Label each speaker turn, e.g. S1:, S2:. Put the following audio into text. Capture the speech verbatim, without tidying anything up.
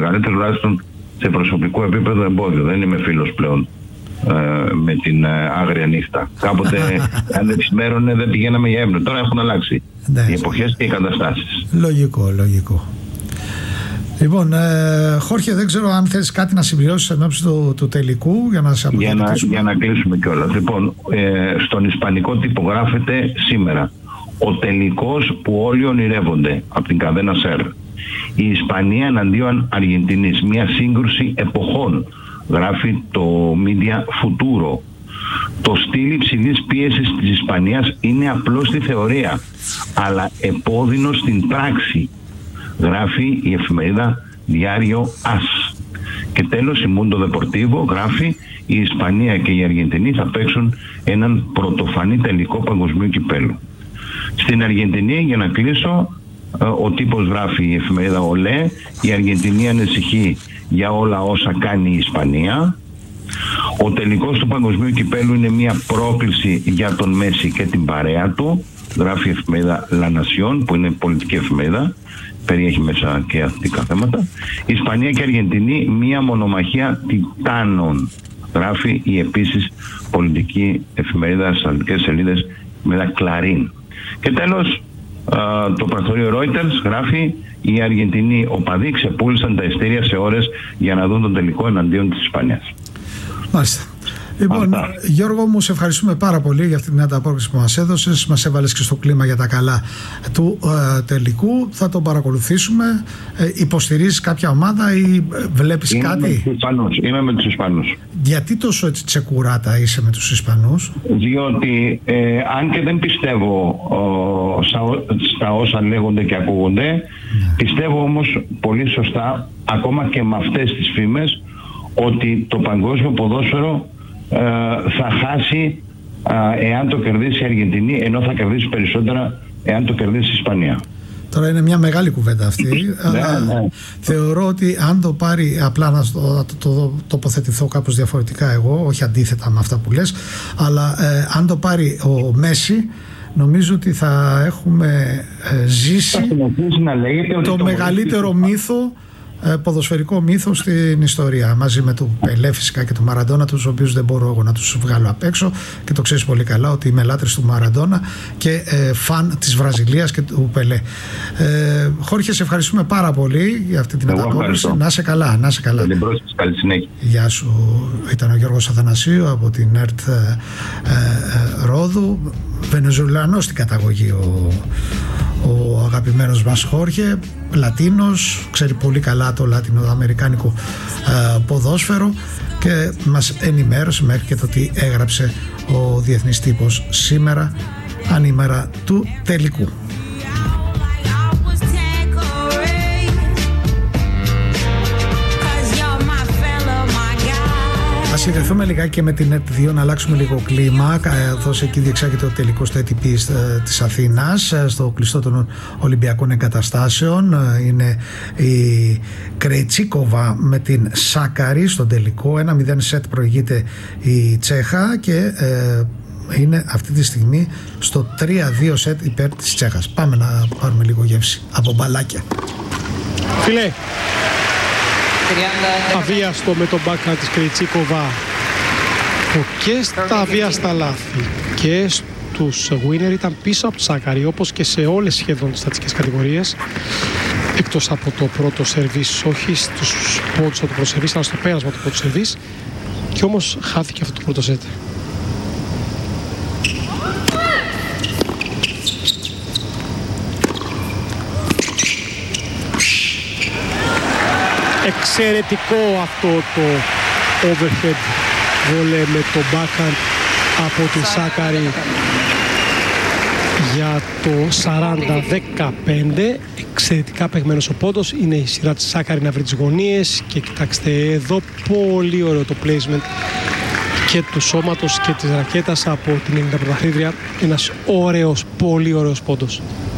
S1: μεγαλύτερο τουλάχιστον σε προσωπικό επίπεδο εμπόδιο. Δεν είμαι φίλος πλέον ε, με την ε, άγρια νύχτα. Κάποτε αν δεν ξημέρωνε δεν πηγαίναμε για ύπνο. Τώρα έχουν αλλάξει οι εποχές και οι καταστάσεις.
S2: Λογικό, λογικό. Λοιπόν, ε, Χόρχε, δεν ξέρω αν θέλεις κάτι να συμπληρώσεις εν ώψη του, του τελικού για να σε αποχαιρετήσουμε.
S1: Για να, για να κλείσουμε κιόλας. Λοιπόν, ε, στον ισπανικό τύπο γράφεται σήμερα ο τελικός που όλοι ονειρεύονται από την Καδένα Σερ. Η Ισπανία εναντίον Αργεντινής. Μια σύγκρουση εποχών. Γράφει το Media Futuro. Το στυλ υψηλής πίεσης της Ισπανίας είναι απλώς στη θεωρία, αλλά επώδυνο στην πράξη. Γράφει η εφημερίδα Diario As. Και τέλος η Mundo Deportivo γράφει η Ισπανία και η Αργεντινή θα παίξουν έναν πρωτοφανή τελικό παγκοσμίου κυπέλου. Στην Αργεντινή, για να κλείσω, ο τύπος γράφει η εφημερίδα Ολέ, η Αργεντινή ανησυχεί για όλα όσα κάνει η Ισπανία. Ο τελικός του παγκοσμίου κυπέλου είναι μια πρόκληση για τον Μέση και την παρέα του, γράφει η εφημερίδα La Nación, που είναι πολιτική εφημερίδα, περιέχει μέσα και αθλητικά θέματα. Η Ισπανία και η Αργεντινή μια μονομαχία τιτάνων, γράφει η επίσης πολιτική εφημερίδα στις αθλητικές σελίδες με τα Clarín. Και τέλος το πρακτορείο Reuters γράφει οι Αργεντινοί οπαδοί ξεπούλησαν τα ειστήρια σε ώρες για να δουν τον τελικό εναντίον της Ισπανίας.
S2: Μάλιστα. Λοιπόν, Αυτά. Γιώργο μου, σε ευχαριστούμε πάρα πολύ για αυτή την ανταπόκριση που μας έδωσες. Μας έβαλες και στο κλίμα για τα καλά του ε, τελικού. Θα τον παρακολουθήσουμε. Ε, υποστηρίζεις κάποια ομάδα ή βλέπεις
S1: Είμαι
S2: κάτι?
S1: Με τους Ισπανούς. Είμαι με τους Ισπανούς.
S2: Γιατί τόσο έτσι τσεκουράτα είσαι με τους Ισπανούς?
S1: Διότι ε, αν και δεν πιστεύω ο, στα, στα όσα λέγονται και ακούγονται, ναι. πιστεύω όμως πολύ σωστά, ακόμα και με αυτές τις φήμες, ότι το παγκόσμιο ποδόσφαιρο θα χάσει εάν το κερδίσει η Αργεντινή, ενώ θα κερδίσει περισσότερα εάν το κερδίσει η Ισπανία.
S2: Τώρα είναι μια μεγάλη κουβέντα αυτή. αλλά
S1: ναι, ναι.
S2: Θεωρώ ότι αν το πάρει, απλά να το, το, το τοποθετηθώ κάπως διαφορετικά εγώ, όχι αντίθετα με αυτά που λες, αλλά ε, αν το πάρει ο Μέση, νομίζω ότι θα έχουμε ε, ζήσει
S1: να λέγεται
S2: το, το μεγαλύτερο μύθο, ποδοσφαιρικό μύθο στην ιστορία, μαζί με του Πελέ φυσικά και του Μαραντόνα, τους οποίους δεν μπορώ εγώ να τους βγάλω απ' έξω, και το ξέρεις πολύ καλά ότι είμαι λάτρης του Μαραντόνα και ε, φαν της Βραζιλίας και του Πελέ. ε, Χόρχε, σε ευχαριστούμε πάρα πολύ για αυτή την ανταπόκριση. Να σε καλά, να σε καλά.
S1: Καλή συνέχεια.
S2: Γεια σου. Ήταν ο Γιώργος Αθανασίου από την ΕΡΤ ε, ε, Ρόδου, Βενεζουελανός στην καταγωγή ο, ο αγαπημένος μας Χόρχε, Λατίνος, ξέρει πολύ καλά το λατινοαμερικάνικο ε, ποδόσφαιρο και μας ενημέρωσε μέχρι και το τι έγραψε ο διεθνής τύπος σήμερα, ανήμερα του τελικού. Θα συνδεθούμε λιγάκι και με την ΕΡΤ δύο, να αλλάξουμε λίγο κλίμα, καθώς εκεί διεξάγεται ο τελικός του έι τι πι της Αθήνας, στο κλειστό των Ολυμπιακών Εγκαταστάσεων. Είναι η Κρεϊτσίκοβα με την Σάκαρη στον τελικό. Ένα μηδέν σετ προηγείται η Τσέχα και ε, είναι αυτή τη στιγμή στο τρία δύο σετ υπέρ της Τσέχας. Πάμε να πάρουμε λίγο γεύση από μπαλάκια.
S3: Φιλέ, αβίαστο με τον μπάκα της Κρεϊτσίκοβα, που και στα αβίαστα λάθη και στους winner ήταν πίσω από το Σάκαρη, όπως και σε όλες σχεδόν τις στατιστικές κατηγορίες, εκτός από το πρώτο σερβίς, όχι στους πόντους από το πρώτο σερβίς, αλλά στο πέρασμα του πρώτου σερβίς, και όμως χάθηκε αυτό το πρώτο σετ. Εξαιρετικό αυτό το overhead βόλε με το backhand από την Σάκαρη για το σαράντα δεκαπέντε. Εξαιρετικά παιγμένος ο πόντος. Είναι η σειρά της Σάκαρη να βρει τις γωνίες και κοιτάξτε εδώ, πολύ ωραίο το placement και του σώματος και της ρακέτας από την Ελληνική πρωταθλήτρια. Ένας ωραίος, πολύ ωραίος πόντος.